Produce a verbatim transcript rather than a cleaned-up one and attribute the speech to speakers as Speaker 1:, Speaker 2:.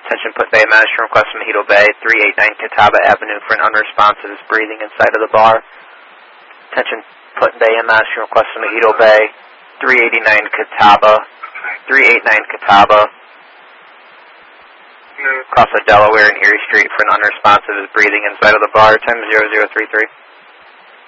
Speaker 1: Attention Put Bay Manager request Mojito Bay, three eighty-nine Catawba Avenue for an unresponsive is breathing inside of the bar. Attention Put Bay Manager request Mojito Bay, three eighty-nine Catawba, three eighty-nine Catawba. Across the Delaware and Erie Street for an unresponsive is breathing inside of the bar, time zero zero three three.